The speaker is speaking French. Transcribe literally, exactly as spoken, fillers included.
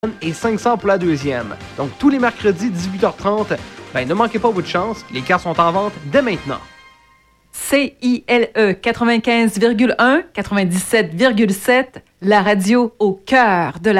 et cinq cents pour la deuxième. Donc tous les mercredis, dix-huit heures trente, ben ne manquez pas votre chance, les cartes sont en vente dès maintenant. C I L E quatre-vingt-quinze virgule un, quatre-vingt-dix-sept virgule sept, la radio au cœur de la